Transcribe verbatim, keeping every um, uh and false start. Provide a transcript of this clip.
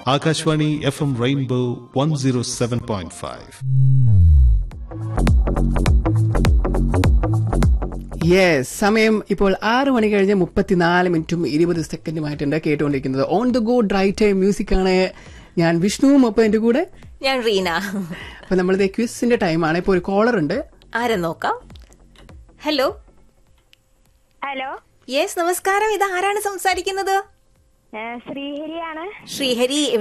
Akashvani F M rainbow one zero seven point five. Yes, സമയം ഇപ്പോൾ ആറ് മണി കഴിഞ്ഞ് മുപ്പത്തിനാല് മിനിറ്റും ഇരുപത് സെക്കൻഡുമായിട്ടുണ്ട് കേട്ടുകൊണ്ടിരിക്കുന്നത് on the go dry time music ആണ്. ഞാൻ വിഷ്ണുവും ഒപ്പം എന്റെ കൂടെ ഞാൻ റീന. അപ്പൊ നമ്മളിത് ക്വിസിന്റെ ടൈമാണ്. ഇപ്പൊ ഒരു കോളർ ഉണ്ട്, ആരെ നോക്കാം. ഹലോ ഹലോ, യെസ്, നമസ്കാരം. ഇത് ആരാണ് സംസാരിക്കുന്നത്? ശ്രീഹരിയാണ്. ശ്രീഹരി